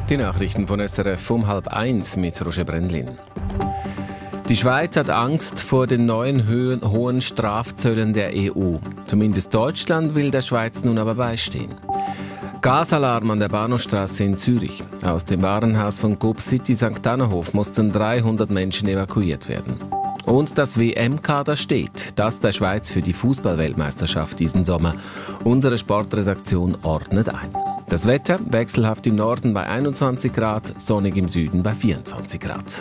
Die Nachrichten von SRF um 12:30 mit Roger Brendlin. Die Schweiz hat Angst vor den neuen hohen Strafzöllen der EU. Zumindest Deutschland will der Schweiz nun aber beistehen. Gasalarm an der Bahnhofstrasse in Zürich. Aus dem Warenhaus von Coop City St. Annahof mussten 300 Menschen evakuiert werden. Und das WM-Kader steht, das der Schweiz für die Fußball-Weltmeisterschaft diesen Sommer. Unsere Sportredaktion ordnet ein. Das Wetter wechselhaft im Norden bei 21 Grad, sonnig im Süden bei 24 Grad.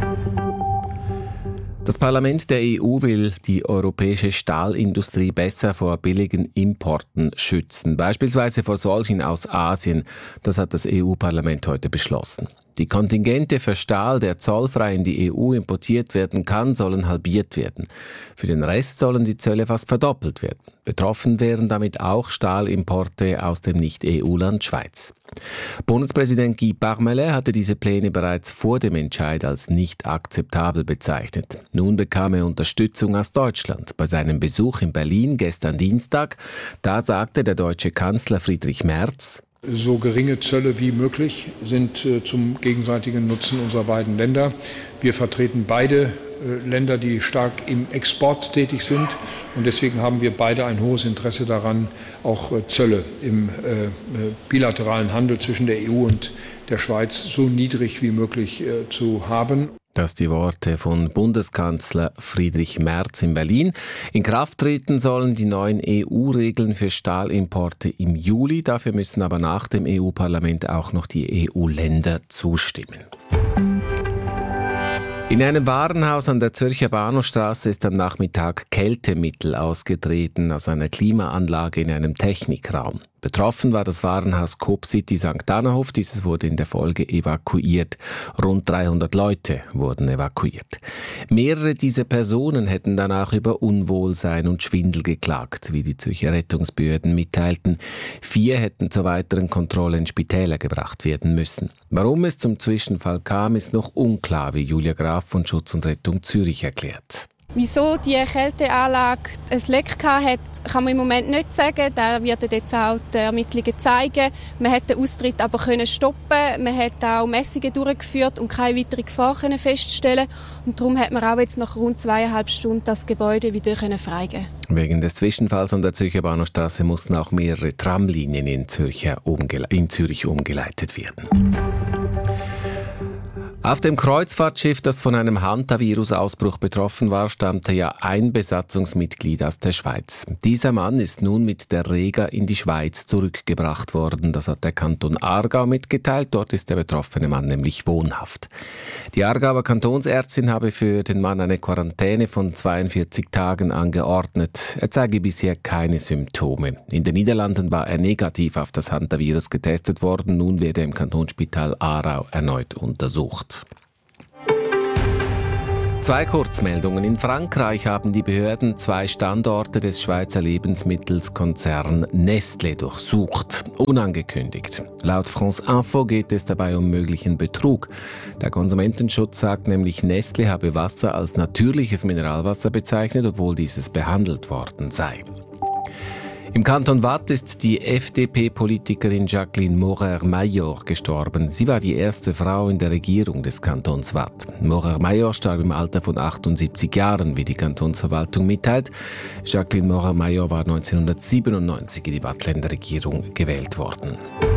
Das Parlament der EU will die europäische Stahlindustrie besser vor billigen Importen schützen, beispielsweise vor solchen aus Asien. Das hat das EU-Parlament heute beschlossen. Die Kontingente für Stahl, der zollfrei in die EU importiert werden kann, sollen halbiert werden. Für den Rest sollen die Zölle fast verdoppelt werden. Betroffen wären damit auch Stahlimporte aus dem Nicht-EU-Land Schweiz. Bundespräsident Guy Parmelin hatte diese Pläne bereits vor dem Entscheid als nicht akzeptabel bezeichnet. Nun bekam er Unterstützung aus Deutschland. Bei seinem Besuch in Berlin gestern Dienstag, da sagte der deutsche Kanzler Friedrich Merz: So geringe Zölle wie möglich sind zum gegenseitigen Nutzen unserer beiden Länder. Wir vertreten beide Länder, die stark im Export tätig sind. Und deswegen haben wir beide ein hohes Interesse daran, auch Zölle im bilateralen Handel zwischen der EU und der Schweiz so niedrig wie möglich zu haben. Das die Worte von Bundeskanzler Friedrich Merz in Berlin. In Kraft treten sollen die neuen EU-Regeln für Stahlimporte im Juli. Dafür müssen aber nach dem EU-Parlament auch noch die EU-Länder zustimmen. In einem Warenhaus an der Zürcher Bahnhofstrasse ist am Nachmittag Kältemittel ausgetreten aus einer Klimaanlage in einem Technikraum. Betroffen war das Warenhaus Coop City St. Annahof. Dieses wurde in der Folge evakuiert. Rund 300 Leute wurden evakuiert. Mehrere dieser Personen hätten danach über Unwohlsein und Schwindel geklagt, wie die Zürcher Rettungsbehörden mitteilten. 4 hätten zur weiteren Kontrolle in Spitäler gebracht werden müssen. Warum es zum Zwischenfall kam, ist noch unklar, wie Julia Graf von Schutz und Rettung Zürich erklärt. Wieso die Kälteanlage ein Leck hatte, kann man im Moment nicht sagen. Da werden jetzt auch die Ermittlungen zeigen. Man hätte den Austritt aber stoppen. Man hat auch Messungen durchgeführt und keine weitere Gefahr feststellen. Und darum hat man auch jetzt nach rund 2,5 Stunden das Gebäude wieder freigeben. Wegen des Zwischenfalls an der Zürcher Bahnhofstrasse mussten auch mehrere Tramlinien in Zürich umgeleitet werden. Auf dem Kreuzfahrtschiff, das von einem Hantavirus-Ausbruch betroffen war, stammte ja ein Besatzungsmitglied aus der Schweiz. Dieser Mann ist nun mit der Rega in die Schweiz zurückgebracht worden. Das hat der Kanton Aargau mitgeteilt. Dort ist der betroffene Mann nämlich wohnhaft. Die Aargauer Kantonsärztin habe für den Mann eine Quarantäne von 42 Tagen angeordnet. Er zeige bisher keine Symptome. In den Niederlanden war er negativ auf das Hantavirus getestet worden. Nun wird er im Kantonsspital Aarau erneut untersucht. 2 Kurzmeldungen. In Frankreich haben die Behörden 2 Standorte des Schweizer Lebensmittelskonzern Nestlé durchsucht. Unangekündigt. Laut France Info geht es dabei um möglichen Betrug. Der Konsumentenschutz sagt nämlich, Nestlé habe Wasser als natürliches Mineralwasser bezeichnet, obwohl dieses behandelt worden sei. Im Kanton Waadt ist die FDP-Politikerin Jacqueline Morer-Mayor gestorben. Sie war die erste Frau in der Regierung des Kantons Waadt. Morer-Mayor starb im Alter von 78 Jahren, wie die Kantonsverwaltung mitteilt. Jacqueline Morer-Mayor war 1997 in die Waadtländer Regierung gewählt worden.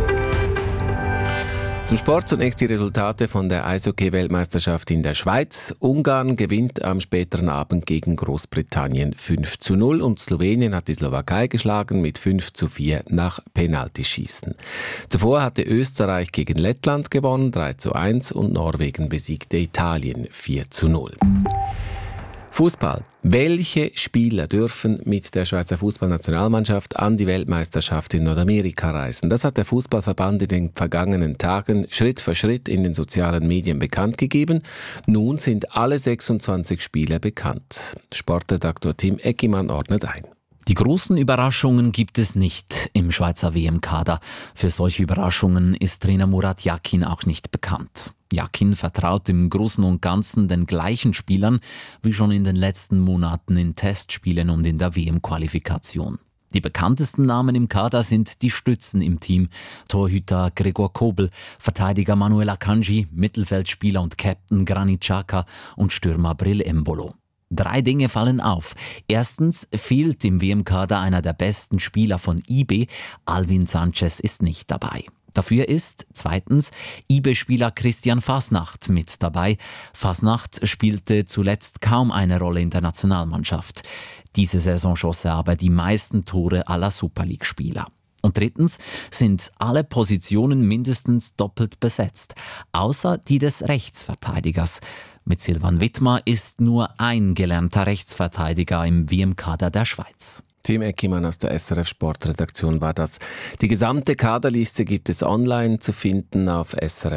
Zum Sport zunächst die Resultate von der Eishockey-Weltmeisterschaft in der Schweiz. Ungarn gewinnt am späteren Abend gegen Großbritannien 5:0 und Slowenien hat die Slowakei geschlagen mit 5:4 nach Penaltyschießen. Zuvor hatte Österreich gegen Lettland gewonnen 3:1 und Norwegen besiegte Italien 4:0. Fußball. Welche Spieler dürfen mit der Schweizer Fußballnationalmannschaft an die Weltmeisterschaft in Nordamerika reisen? Das hat der Fußballverband in den vergangenen Tagen Schritt für Schritt in den sozialen Medien bekannt gegeben. Nun sind alle 26 Spieler bekannt. Sportredaktor Tim Eckimann ordnet ein. Die großen Überraschungen gibt es nicht im Schweizer WM-Kader. Für solche Überraschungen ist Trainer Murat Yakin auch nicht bekannt. Yakin vertraut im Großen und Ganzen den gleichen Spielern wie schon in den letzten Monaten in Testspielen und in der WM-Qualifikation. Die bekanntesten Namen im Kader sind die Stützen im Team. Torhüter Gregor Kobel, Verteidiger Manuel Akanji, Mittelfeldspieler und Captain Granit Xhaka und Stürmer Bril Embolo. 3 Dinge fallen auf. Erstens fehlt im WM-Kader einer der besten Spieler von IB. Alvin Sanchez ist nicht dabei. Dafür ist zweitens IB-Spieler Christian Fasnacht mit dabei. Fasnacht spielte zuletzt kaum eine Rolle in der Nationalmannschaft. Diese Saison schoss er aber die meisten Tore aller Super League-Spieler. Und drittens sind alle Positionen mindestens doppelt besetzt, außer die des Rechtsverteidigers. Mit Silvan Wittmer ist nur ein gelernter Rechtsverteidiger im WM-Kader der Schweiz. Tim Eckimann aus der SRF Sportredaktion war das. Die gesamte Kaderliste gibt es online zu finden auf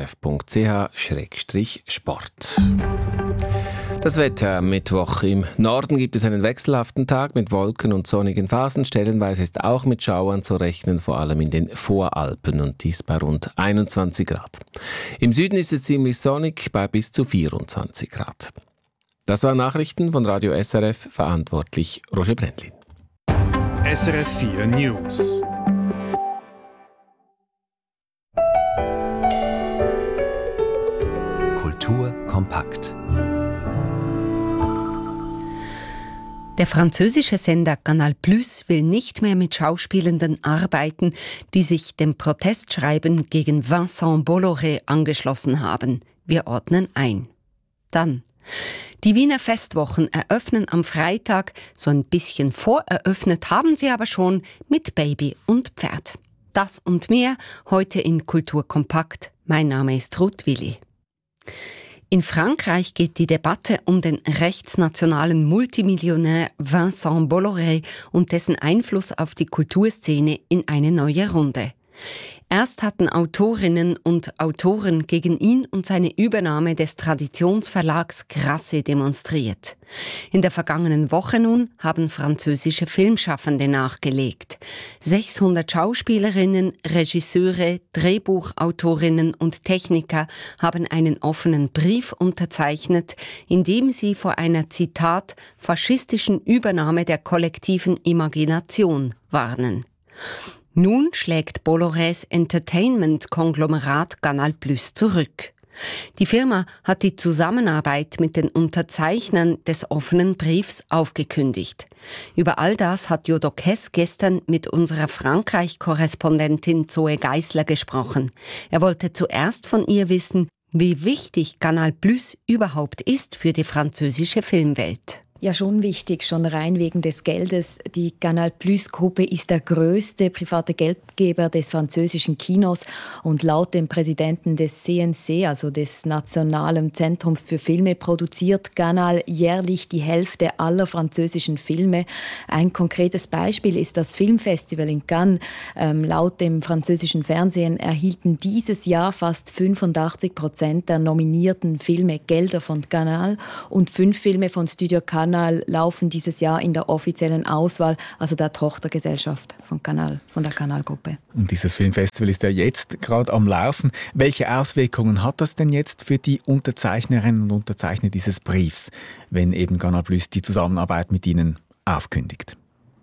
srf.ch/sport. Das Wetter am Mittwoch. Im Norden gibt es einen wechselhaften Tag mit Wolken und sonnigen Phasen. Stellenweise ist auch mit Schauern zu rechnen, vor allem in den Voralpen, und dies bei rund 21 Grad. Im Süden ist es ziemlich sonnig bei bis zu 24 Grad. Das waren Nachrichten von Radio SRF, verantwortlich Roger Brendlin. SRF 4 News. Kultur kompakt. Der französische Sender Canal+ will nicht mehr mit Schauspielenden arbeiten, die sich dem Protestschreiben gegen Vincent Bolloré angeschlossen haben. Wir ordnen ein. Dann: Die Wiener Festwochen eröffnen am Freitag, so ein bisschen voreröffnet haben sie aber schon, mit Baby und Pferd. Das und mehr heute in Kultur kompakt. Mein Name ist Ruth Willi. In Frankreich geht die Debatte um den rechtsnationalen Multimillionär Vincent Bolloré und dessen Einfluss auf die Kulturszene in eine neue Runde. Erst hatten Autorinnen und Autoren gegen ihn und seine Übernahme des Traditionsverlags Grasset demonstriert. In der vergangenen Woche nun haben französische Filmschaffende nachgelegt. 600 Schauspielerinnen, Regisseure, Drehbuchautorinnen und Techniker haben einen offenen Brief unterzeichnet, in dem sie vor einer, Zitat, faschistischen Übernahme der kollektiven Imagination warnen. Nun schlägt Bollorés Entertainment-Konglomerat Canal+ zurück. Die Firma hat die Zusammenarbeit mit den Unterzeichnern des offenen Briefs aufgekündigt. Über all das hat Jodok Hess gestern mit unserer Frankreich-Korrespondentin Zoe Geissler gesprochen. Er wollte zuerst von ihr wissen, wie wichtig Canal+ überhaupt ist für die französische Filmwelt. Ja, schon wichtig, schon rein wegen des Geldes. Die Canal+-Gruppe ist der größte private Geldgeber des französischen Kinos und laut dem Präsidenten des CNC, also des Nationalen Zentrums für Filme, produziert Canal jährlich die Hälfte aller französischen Filme. Ein konkretes Beispiel ist das Filmfestival in Cannes. Laut dem französischen Fernsehen erhielten dieses Jahr fast 85% der nominierten Filme Gelder von Canal und 5 Filme von Studio Canal laufen dieses Jahr in der offiziellen Auswahl, also der Tochtergesellschaft von Canal, von der Canal-Gruppe. Und dieses Filmfestival ist ja jetzt gerade am Laufen. Welche Auswirkungen hat das denn jetzt für die Unterzeichnerinnen und Unterzeichner dieses Briefs, wenn eben Canal+ die Zusammenarbeit mit ihnen aufkündigt?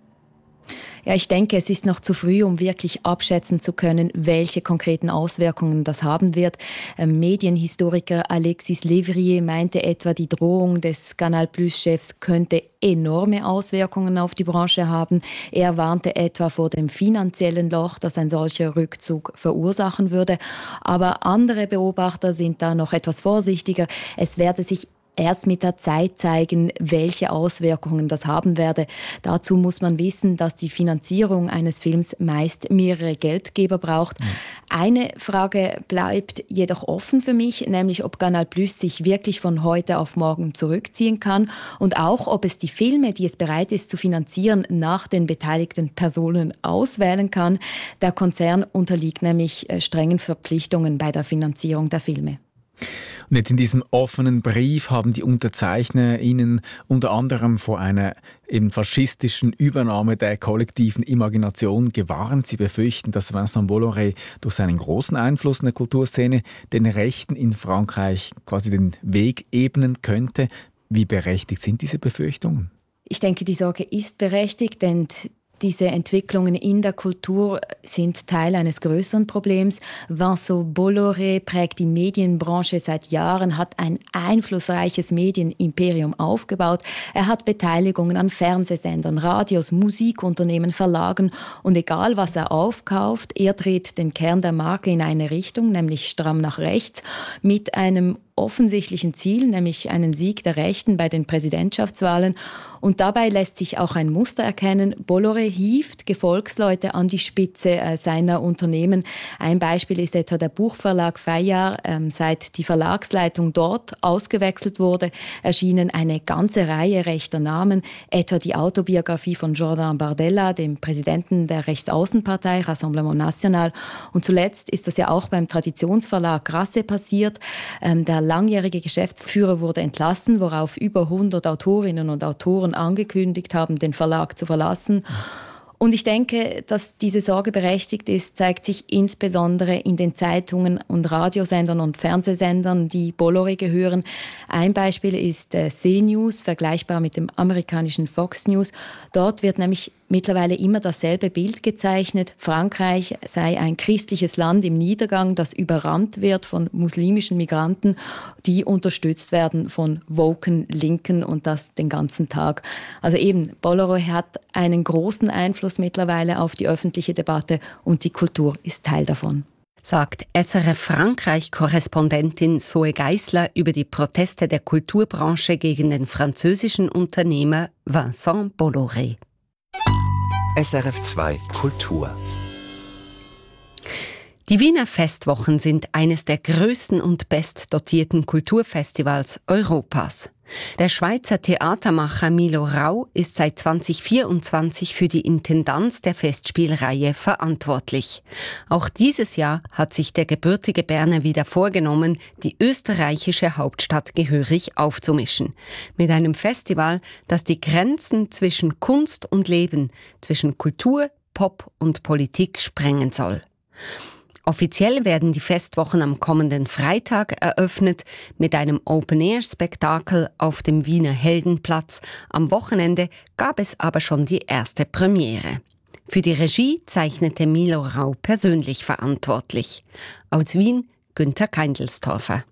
Ja, ich denke, es ist noch zu früh, um wirklich abschätzen zu können, welche konkreten Auswirkungen das haben wird. Medienhistoriker Alexis Lévrier meinte etwa, die Drohung des Canal+-Chefs könnte enorme Auswirkungen auf die Branche haben. Er warnte etwa vor dem finanziellen Loch, das ein solcher Rückzug verursachen würde. Aber andere Beobachter sind da noch etwas vorsichtiger. Es werde sich erst mit der Zeit zeigen, welche Auswirkungen das haben werde. Dazu muss man wissen, dass die Finanzierung eines Films meist mehrere Geldgeber braucht. Eine Frage bleibt jedoch offen für mich, nämlich ob Canal+ sich wirklich von heute auf morgen zurückziehen kann und auch, ob es die Filme, die es bereit ist zu finanzieren, nach den beteiligten Personen auswählen kann. Der Konzern unterliegt nämlich strengen Verpflichtungen bei der Finanzierung der Filme. Und jetzt in diesem offenen Brief haben die Unterzeichner Ihnen unter anderem vor einer eben faschistischen Übernahme der kollektiven Imagination gewarnt. Sie befürchten, dass Vincent Bolloré durch seinen großen Einfluss in der Kulturszene den Rechten in Frankreich quasi den Weg ebnen könnte. Wie berechtigt sind diese Befürchtungen? Ich denke, die Sorge ist berechtigt, denn diese Entwicklungen in der Kultur sind Teil eines größeren Problems. Vincent Bolloré prägt die Medienbranche seit Jahren, hat ein einflussreiches Medienimperium aufgebaut. Er hat Beteiligungen an Fernsehsendern, Radios, Musikunternehmen, Verlagen und egal was er aufkauft, er dreht den Kern der Marke in eine Richtung, nämlich stramm nach rechts, mit einem offensichtlichen Ziel, nämlich einen Sieg der Rechten bei den Präsidentschaftswahlen. Und dabei lässt sich auch ein Muster erkennen. Bolloré hieft Gefolgsleute an die Spitze seiner Unternehmen. Ein Beispiel ist etwa der Buchverlag Fayard. Seit die Verlagsleitung dort ausgewechselt wurde, erschienen eine ganze Reihe rechter Namen, etwa die Autobiografie von Jordan Bardella, dem Präsidenten der Rechtsaußenpartei Rassemblement National. Und zuletzt ist das ja auch beim Traditionsverlag Grasset passiert. Der langjährige Geschäftsführer wurde entlassen, worauf über 100 Autorinnen und Autoren angekündigt haben, den Verlag zu verlassen. Und ich denke, dass diese Sorge berechtigt ist, zeigt sich insbesondere in den Zeitungen und Radiosendern und Fernsehsendern, die Bolloré gehören. Ein Beispiel ist CNews, vergleichbar mit dem amerikanischen Fox News. Dort wird nämlich mittlerweile immer dasselbe Bild gezeichnet. Frankreich sei ein christliches Land im Niedergang, das überrannt wird von muslimischen Migranten, die unterstützt werden von woken Linken und das den ganzen Tag. Also eben, Bolloré hat einen großen Einfluss mittlerweile auf die öffentliche Debatte und die Kultur ist Teil davon. Sagt SRF Frankreich-Korrespondentin Zoe Geissler über die Proteste der Kulturbranche gegen den französischen Unternehmer Vincent Bolloré. SRF 2 Kultur. Die Wiener Festwochen sind eines der größten und bestdotierten Kulturfestivals Europas. Der Schweizer Theatermacher Milo Rau ist seit 2024 für die Intendanz der Festspielreihe verantwortlich. Auch dieses Jahr hat sich der gebürtige Berner wieder vorgenommen, die österreichische Hauptstadt gehörig aufzumischen. Mit einem Festival, das die Grenzen zwischen Kunst und Leben, zwischen Kultur, Pop und Politik sprengen soll. Offiziell werden die Festwochen am kommenden Freitag eröffnet mit einem Open-Air-Spektakel auf dem Wiener Heldenplatz. Am Wochenende gab es aber schon die erste Premiere. Für die Regie zeichnete Milo Rau persönlich verantwortlich. Aus Wien Günther Keindelstorfer.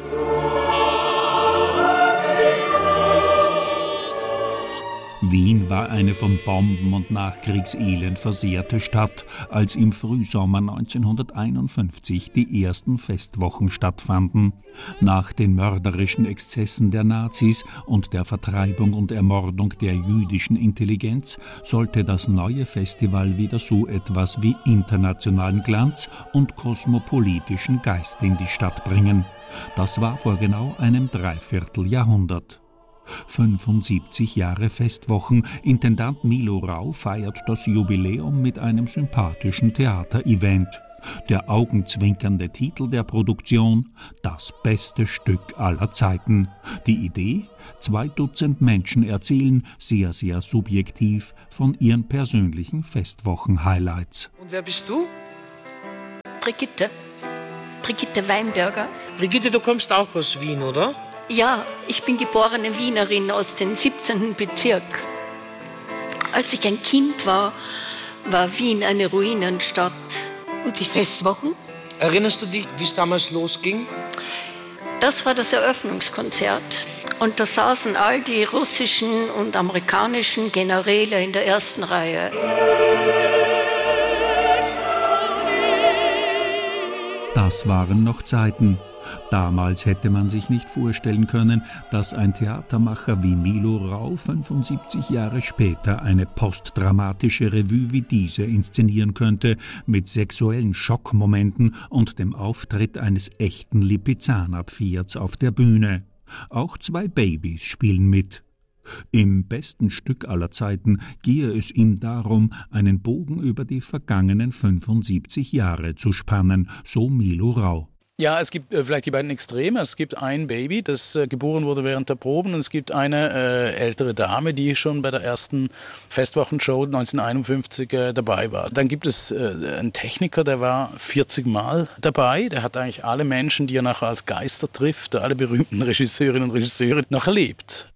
Wien war eine von Bomben und Nachkriegselend versehrte Stadt, als im Frühsommer 1951 die ersten Festwochen stattfanden. Nach den mörderischen Exzessen der Nazis und der Vertreibung und Ermordung der jüdischen Intelligenz sollte das neue Festival wieder so etwas wie internationalen Glanz und kosmopolitischen Geist in die Stadt bringen. Das war vor genau einem Dreivierteljahrhundert. 75 Jahre Festwochen. Intendant Milo Rau feiert das Jubiläum mit einem sympathischen Theaterevent. Der augenzwinkernde Titel der Produktion: Das beste Stück aller Zeiten. Die Idee: 2 Dutzend Menschen erzählen, sehr, sehr subjektiv, von ihren persönlichen Festwochen-Highlights. Und wer bist du? Brigitte Weinberger. Brigitte, du kommst auch aus Wien, oder? Ja, ich bin geborene Wienerin aus dem 17. Bezirk. Als ich ein Kind war, war Wien eine Ruinenstadt. Und die Festwochen? Erinnerst du dich, wie es damals losging? Das war das Eröffnungskonzert. Und da saßen all die russischen und amerikanischen Generäle in der ersten Reihe. Das waren noch Zeiten. Damals hätte man sich nicht vorstellen können, dass ein Theatermacher wie Milo Rau 75 Jahre später eine postdramatische Revue wie diese inszenieren könnte, mit sexuellen Schockmomenten und dem Auftritt eines echten Lipizzaner-Pferds auf der Bühne. Auch 2 Babys spielen mit. Im besten Stück aller Zeiten gehe es ihm darum, einen Bogen über die vergangenen 75 Jahre zu spannen, so Milo Rau. Ja, es gibt vielleicht die beiden Extreme. Es gibt ein Baby, das geboren wurde während der Proben, und es gibt eine ältere Dame, die schon bei der ersten Festwochenshow 1951 dabei war. Dann gibt es einen Techniker, der war 40 Mal dabei. Der hat eigentlich alle Menschen, die er nachher als Geister trifft, alle berühmten Regisseurinnen und Regisseure, noch erlebt.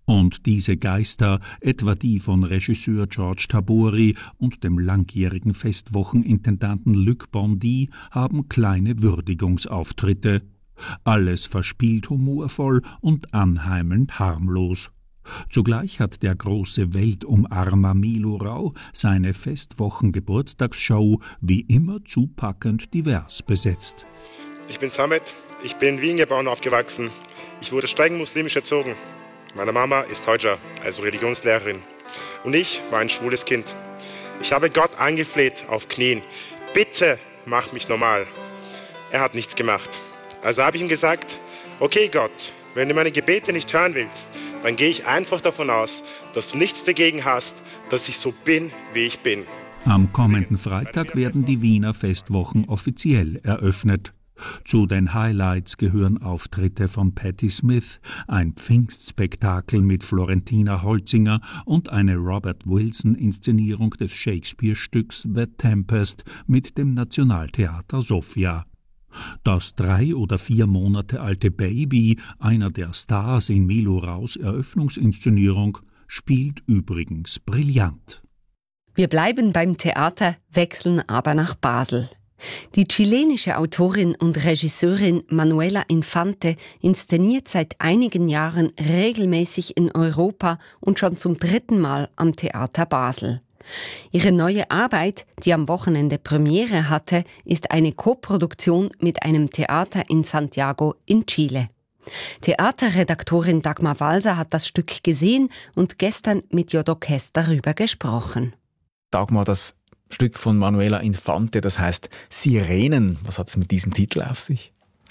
Und diese Geister, etwa die von Regisseur George Tabori und dem langjährigen Festwochenintendanten Luc Bondy, haben kleine Würdigungsauftritte. Alles verspielt humorvoll und anheimelnd harmlos. Zugleich hat der große Weltumarmer Milo Rau seine Festwochen-Geburtstagsshow wie immer zupackend divers besetzt. Ich bin Samet, ich bin in Wien geboren und aufgewachsen. Ich wurde streng muslimisch erzogen. Meine Mama ist Hodja, also Religionslehrerin. Und ich war ein schwules Kind. Ich habe Gott angefleht auf Knien. Bitte mach mich normal. Er hat nichts gemacht. Also habe ich ihm gesagt, okay Gott, wenn du meine Gebete nicht hören willst, dann gehe ich einfach davon aus, dass du nichts dagegen hast, dass ich so bin, wie ich bin. Am kommenden Freitag werden die Wiener Festwochen offiziell eröffnet. Zu den Highlights gehören Auftritte von Patti Smith, ein Pfingstspektakel mit Florentina Holzinger und eine Robert-Wilson-Inszenierung des Shakespeare-Stücks The Tempest mit dem Nationaltheater Sofia. Das 3 oder 4 Monate alte Baby, einer der Stars in Milo Raus Eröffnungsinszenierung, spielt übrigens brillant. Wir bleiben beim Theater, wechseln aber nach Basel. Die chilenische Autorin und Regisseurin Manuela Infante inszeniert seit einigen Jahren regelmäßig in Europa und schon zum 3. Mal am Theater Basel. Ihre neue Arbeit, die am Wochenende Premiere hatte, ist eine Koproduktion mit einem Theater in Santiago in Chile. Theaterredaktorin Dagmar Walser hat das Stück gesehen und gestern mit Jodokes darüber gesprochen. Dagmar, das Stück von Manuela Infante, das heißt Sirenen. Was hat es mit diesem Titel auf sich?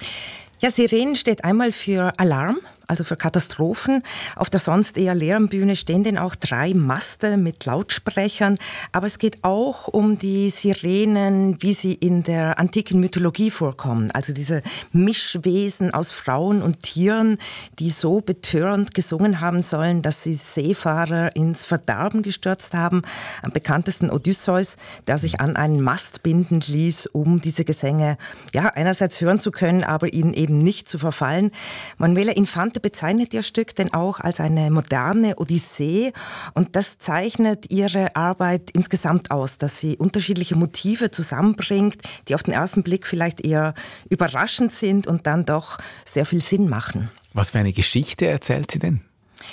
Ja, Sirenen steht einmal für Alarm, also für Katastrophen. Auf der sonst eher leeren Bühne stehen denn auch 3 Maste mit Lautsprechern. Aber es geht auch um die Sirenen, wie sie in der antiken Mythologie vorkommen. Also diese Mischwesen aus Frauen und Tieren, die so betörend gesungen haben sollen, dass sie Seefahrer ins Verderben gestürzt haben. Am bekanntesten Odysseus, der sich an einen Mast binden ließ, um diese Gesänge einerseits hören zu können, aber ihnen eben nicht zu verfallen. Manuela Infante bezeichnet ihr Stück denn auch als eine moderne Odyssee und das zeichnet ihre Arbeit insgesamt aus, dass sie unterschiedliche Motive zusammenbringt, die auf den ersten Blick vielleicht eher überraschend sind und dann doch sehr viel Sinn machen. Was für eine Geschichte erzählt sie denn?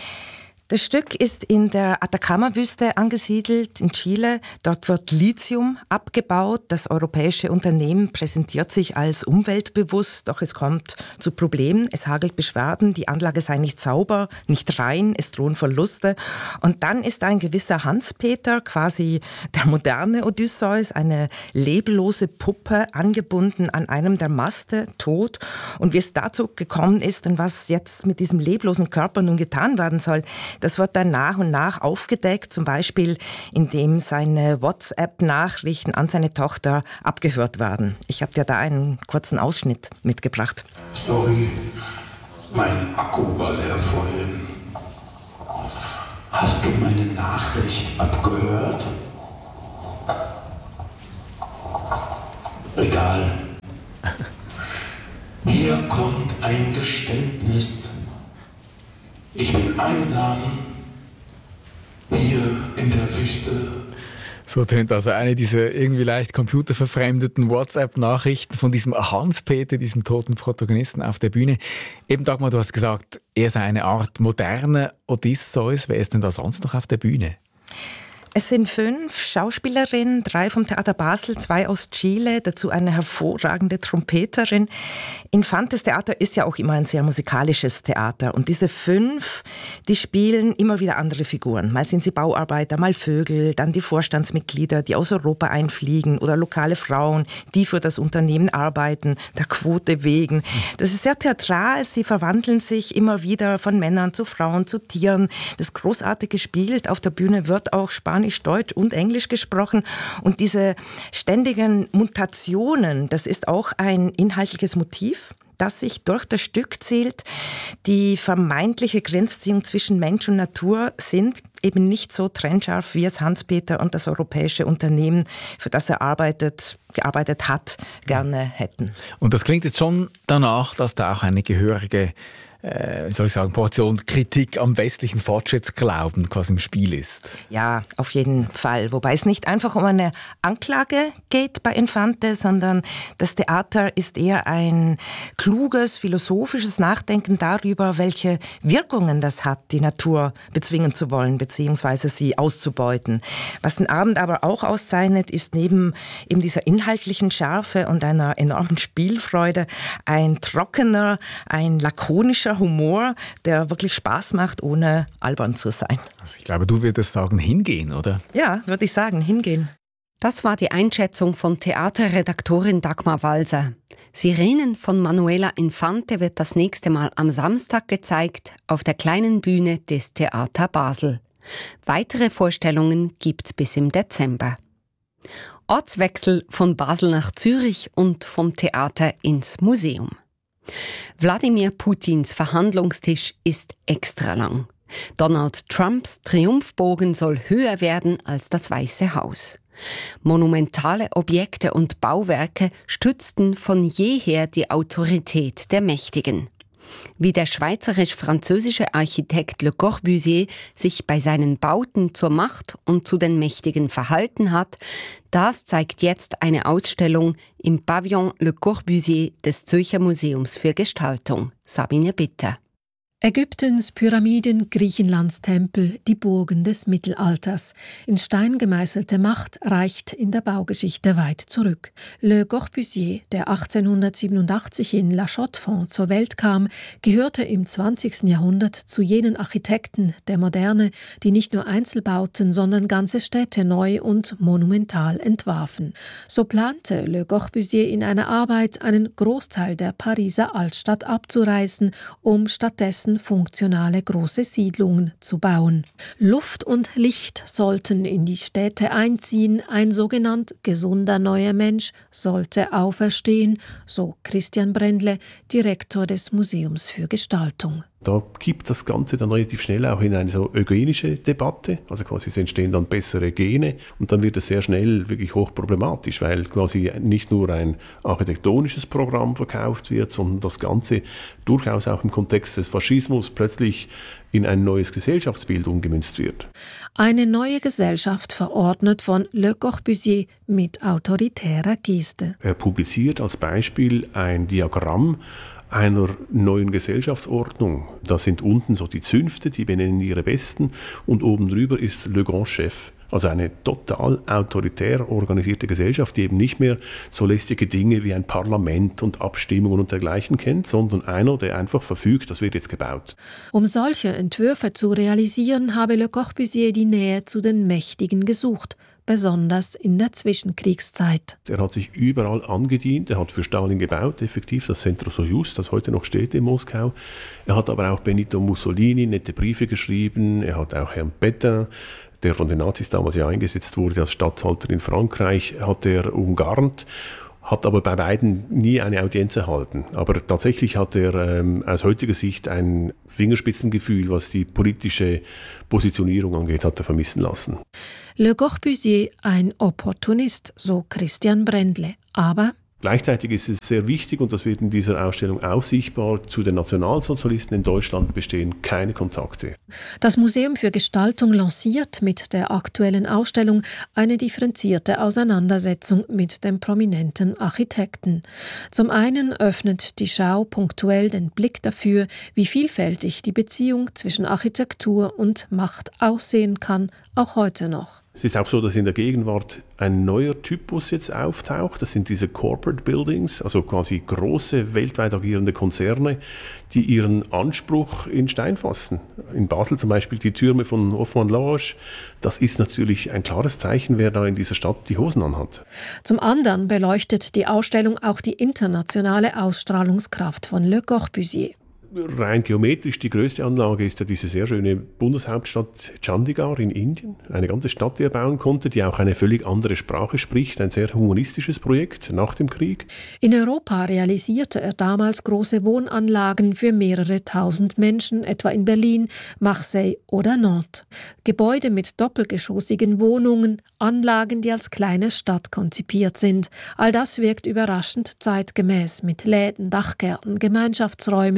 Das Stück ist in der Atacama-Wüste angesiedelt, in Chile. Dort wird Lithium abgebaut. Das europäische Unternehmen präsentiert sich als umweltbewusst, doch es kommt zu Problemen. Es hagelt Beschwerden, die Anlage sei nicht sauber, nicht rein, es drohen Verluste. Und dann ist ein gewisser Hans-Peter, quasi der moderne Odysseus, eine leblose Puppe, angebunden an einem der Maste, tot. Und wie es dazu gekommen ist und was jetzt mit diesem leblosen Körper nun getan werden soll, das wird dann nach und nach aufgedeckt, zum Beispiel indem seine WhatsApp-Nachrichten an seine Tochter abgehört werden. Ich habe dir da einen kurzen Ausschnitt mitgebracht. Sorry, mein Akku war leer vorhin. Hast du meine Nachricht abgehört? Egal. Hier kommt ein Geständnis. Ich bin einsam, hier in der Wüste. So tönt also eine dieser irgendwie leicht computerverfremdeten WhatsApp-Nachrichten von diesem Hans-Peter, diesem toten Protagonisten auf der Bühne. Eben, Dagmar, du hast gesagt, er sei eine Art moderner Odysseus. Wer ist denn da sonst noch auf der Bühne? Es sind 5 Schauspielerinnen, 3 vom Theater Basel, 2 aus Chile, dazu eine hervorragende Trompeterin. Infantes Theater ist ja auch immer ein sehr musikalisches Theater. Und diese 5, die spielen immer wieder andere Figuren. Mal sind sie Bauarbeiter, mal Vögel, dann die Vorstandsmitglieder, die aus Europa einfliegen oder lokale Frauen, die für das Unternehmen arbeiten, der Quote wegen. Das ist sehr theatral, sie verwandeln sich immer wieder von Männern zu Frauen, zu Tieren. Das ist großartig gespielt. Auf der Bühne wird auch Spanisch, Deutsch und Englisch gesprochen. Und diese ständigen Mutationen, das ist auch ein inhaltliches Motiv, das sich durch das Stück zählt. Die vermeintliche Grenzziehung zwischen Mensch und Natur sind eben nicht so trennscharf, wie es Hans-Peter und das europäische Unternehmen, für das er gearbeitet hat, gerne hätten. Und das klingt jetzt schon danach, dass da auch eine gehörige Portion Kritik am westlichen Fortschrittsglauben quasi im Spiel ist. Ja, auf jeden Fall. Wobei es nicht einfach um eine Anklage geht bei Infante, sondern das Theater ist eher ein kluges, philosophisches Nachdenken darüber, welche Wirkungen das hat, die Natur bezwingen zu wollen, beziehungsweise sie auszubeuten. Was den Abend aber auch auszeichnet, ist neben eben dieser inhaltlichen Schärfe und einer enormen Spielfreude ein trockener, ein lakonischer Humor, der wirklich Spaß macht, ohne albern zu sein. Also ich glaube, du würdest sagen, hingehen, oder? Ja, würde ich sagen, hingehen. Das war die Einschätzung von Theaterredaktorin Dagmar Walser. Sirenen von Manuela Infante wird das nächste Mal am Samstag gezeigt auf der kleinen Bühne des Theater Basel. Weitere Vorstellungen gibt's bis im Dezember. Ortswechsel von Basel nach Zürich und vom Theater ins Museum. Wladimir Putins Verhandlungstisch ist extra lang. Donald Trumps Triumphbogen soll höher werden als das Weiße Haus. Monumentale Objekte und Bauwerke stützten von jeher die Autorität der Mächtigen. Wie der schweizerisch-französische Architekt Le Corbusier sich bei seinen Bauten zur Macht und zu den Mächtigen verhalten hat, das zeigt jetzt eine Ausstellung im Pavillon Le Corbusier des Zürcher Museums für Gestaltung. Sabine Bitter. Ägyptens Pyramiden, Griechenlands Tempel, die Burgen des Mittelalters. In Stein gemeißelte Macht reicht in der Baugeschichte weit zurück. Le Corbusier, der 1887 in La Chaux-de-Fonds zur Welt kam, gehörte im 20. Jahrhundert zu jenen Architekten der Moderne, die nicht nur Einzelbauten, sondern ganze Städte neu und monumental entwarfen. So plante Le Corbusier in einer Arbeit, einen Großteil der Pariser Altstadt abzureißen, um stattdessen funktionale große Siedlungen zu bauen. Luft und Licht sollten in die Städte einziehen, ein sogenannt gesunder neuer Mensch sollte auferstehen, so Christian Brendle, Direktor des Museums für Gestaltung. Da kippt das Ganze dann relativ schnell auch in eine so eugenische Debatte, also quasi es entstehen dann bessere Gene und dann wird es sehr schnell wirklich hochproblematisch, weil quasi nicht nur ein architektonisches Programm verkauft wird, sondern das Ganze durchaus auch im Kontext des Faschismus plötzlich in ein neues Gesellschaftsbild umgemünzt wird. Eine neue Gesellschaft verordnet von Le Corbusier mit autoritärer Geste. Er publiziert als Beispiel ein Diagramm einer neuen Gesellschaftsordnung. Da sind unten so die Zünfte, die benennen ihre Besten und oben drüber ist Le Grand Chef. Also eine total autoritär organisierte Gesellschaft, die eben nicht mehr so lästige Dinge wie ein Parlament und Abstimmungen und dergleichen kennt, sondern einer, der einfach verfügt, das wird jetzt gebaut. Um solche Entwürfe zu realisieren, habe Le Corbusier die Nähe zu den Mächtigen gesucht, besonders in der Zwischenkriegszeit. Er hat sich überall angedient, er hat für Stalin gebaut, effektiv das Centro Sojus, das heute noch steht in Moskau. Er hat aber auch Benito Mussolini nette Briefe geschrieben, er hat auch Herrn Pétain, der von den Nazis damals ja eingesetzt wurde als Statthalter in Frankreich, hat er umgarnt, hat aber bei beiden nie eine Audienz erhalten. Aber tatsächlich hat er aus heutiger Sicht ein Fingerspitzengefühl, was die politische Positionierung angeht, hat er vermissen lassen. Le Corbusier, ein Opportunist, so Christian Brendle. Aber gleichzeitig ist es sehr wichtig, und das wird in dieser Ausstellung auch sichtbar, zu den Nationalsozialisten in Deutschland bestehen keine Kontakte. Das Museum für Gestaltung lanciert mit der aktuellen Ausstellung eine differenzierte Auseinandersetzung mit dem prominenten Architekten. Zum einen öffnet die Schau punktuell den Blick dafür, wie vielfältig die Beziehung zwischen Architektur und Macht aussehen kann, auch heute noch. Es ist auch so, dass in der Gegenwart ein neuer Typus jetzt auftaucht. Das sind diese Corporate Buildings, also quasi große, weltweit agierende Konzerne, die ihren Anspruch in Stein fassen. In Basel zum Beispiel die Türme von Hoffmann-La Roche. Das ist natürlich ein klares Zeichen, wer da in dieser Stadt die Hosen anhat. Zum anderen beleuchtet die Ausstellung auch die internationale Ausstrahlungskraft von Le Corbusier. Rein geometrisch die größte Anlage ist ja diese sehr schöne Bundeshauptstadt Chandigarh in Indien. Eine ganze Stadt, die er bauen konnte, die auch eine völlig andere Sprache spricht. Ein sehr humanistisches Projekt nach dem Krieg. In Europa realisierte er damals große Wohnanlagen für mehrere tausend Menschen, etwa in Berlin, Marseille oder Nantes. Gebäude mit doppelgeschossigen Wohnungen, Anlagen, die als kleine Stadt konzipiert sind. All das wirkt überraschend zeitgemäß mit Läden, Dachgärten, Gemeinschaftsräumen und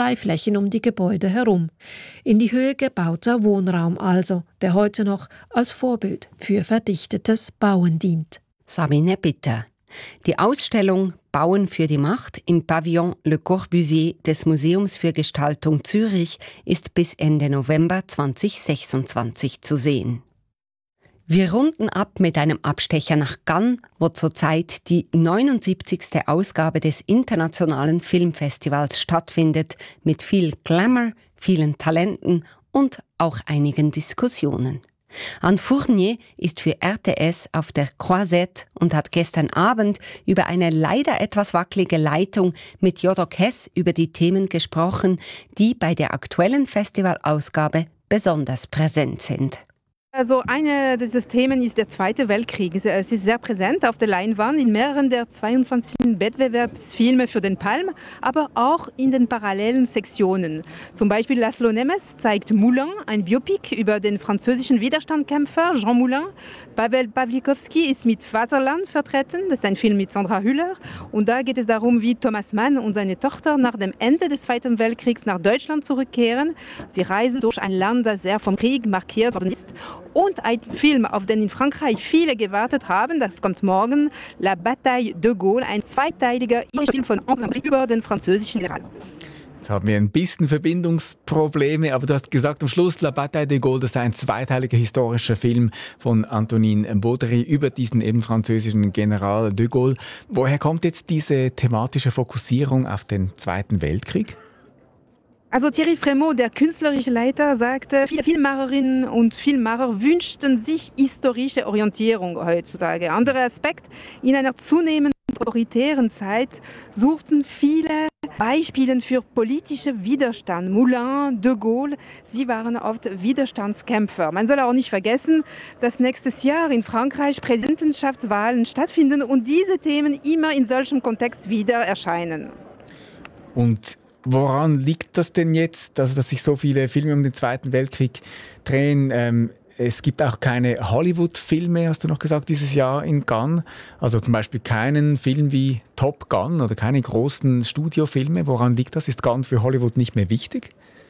Freiflächen um die Gebäude herum. In die Höhe gebauter Wohnraum also, der heute noch als Vorbild für verdichtetes Bauen dient. Sabine Bitter. Die Ausstellung Bauen für die Macht im Pavillon Le Corbusier des Museums für Gestaltung Zürich ist bis Ende November 2026 zu sehen. Wir runden ab mit einem Abstecher nach Cannes, wo zurzeit die 79. Ausgabe des Internationalen Filmfestivals stattfindet, mit viel Glamour, vielen Talenten und auch einigen Diskussionen. Anne Fournier ist für RTS auf der Croisette und hat gestern Abend über eine leider etwas wackelige Leitung mit Jodok Hess über die Themen gesprochen, die bei der aktuellen Festivalausgabe besonders präsent sind. Also eine dieser Themen ist der Zweite Weltkrieg. Es ist sehr präsent auf der Leinwand in mehreren der 22 Wettbewerbsfilme für den Palm, aber auch in den parallelen Sektionen. Zum Beispiel Laszlo Nemes zeigt Moulin, ein Biopic über den französischen Widerstandskämpfer Jean Moulin. Pavel Pawlikowski ist mit Vaterland vertreten, das ist ein Film mit Sandra Hüller. Und da geht es darum, wie Thomas Mann und seine Tochter nach dem Ende des Zweiten Weltkriegs nach Deutschland zurückkehren. Sie reisen durch ein Land, das sehr vom Krieg markiert worden ist. Und ein Film, auf den in Frankreich viele gewartet haben, das kommt morgen, La Bataille de Gaulle, ein zweiteiliger Film von André über den französischen General. Jetzt haben wir ein bisschen Verbindungsprobleme, aber du hast gesagt am Schluss, La Bataille de Gaulle, das sei ein zweiteiliger historischer Film von Antonin Baudry über diesen eben französischen General de Gaulle. Woher kommt jetzt diese thematische Fokussierung auf den Zweiten Weltkrieg? Also Thierry Frémaux, der künstlerische Leiter, sagte, viele Filmemacherinnen und Filmemacher wünschten sich historische Orientierung heutzutage. Anderer Aspekt, in einer zunehmend autoritären Zeit suchten viele Beispiele für politische Widerstand. Moulin, de Gaulle, sie waren oft Widerstandskämpfer. Man soll auch nicht vergessen, dass nächstes Jahr in Frankreich Präsidentschaftswahlen stattfinden und diese Themen immer in solchem Kontext wieder erscheinen. Und woran liegt das denn jetzt, dass sich so viele Filme um den Zweiten Weltkrieg drehen? Es gibt auch keine Hollywood-Filme, hast du noch gesagt, dieses Jahr in Cannes. Also zum Beispiel keinen Film wie Top Gun oder keine großen Studiofilme. Woran liegt das? Ist Cannes für Hollywood nicht mehr wichtig?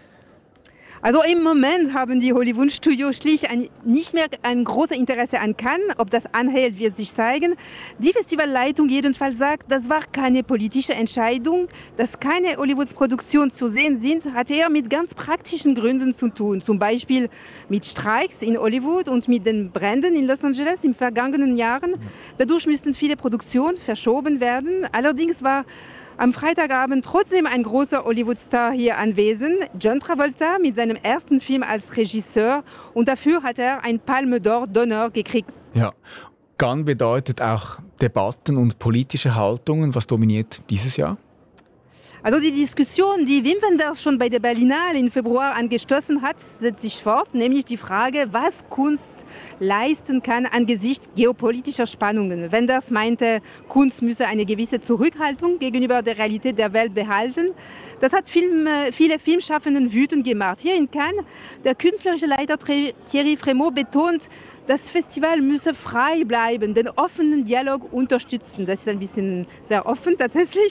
Also im Moment haben die Hollywood-Studios schlicht nicht mehr ein großes Interesse an Cannes. Ob das anhält, wird sich zeigen. Die Festivalleitung jedenfalls sagt, das war keine politische Entscheidung. Dass keine Hollywood-Produktionen zu sehen sind, hat eher mit ganz praktischen Gründen zu tun. Zum Beispiel mit Streiks in Hollywood und mit den Bränden in Los Angeles in vergangenen Jahren. Dadurch müssten viele Produktionen verschoben werden. Allerdings war am Freitagabend trotzdem ein großer Hollywood-Star hier anwesend, John Travolta, mit seinem ersten Film als Regisseur. Und dafür hat er ein Palme d'Or d'Honneur gekriegt. Ja, Cannes bedeutet auch Debatten und politische Haltungen. Was dominiert dieses Jahr? Also die Diskussion, die Wim Wenders schon bei der Berlinale im Februar angestoßen hat, setzt sich fort, nämlich die Frage, was Kunst leisten kann angesichts geopolitischer Spannungen. Wenders meinte, Kunst müsse eine gewisse Zurückhaltung gegenüber der Realität der Welt behalten. Das hat viele Filmschaffenden wütend gemacht. Hier in Cannes, der künstlerische Leiter Thierry Frémaux betont, das Festival müsse frei bleiben, den offenen Dialog unterstützen. Das ist ein bisschen sehr offen tatsächlich.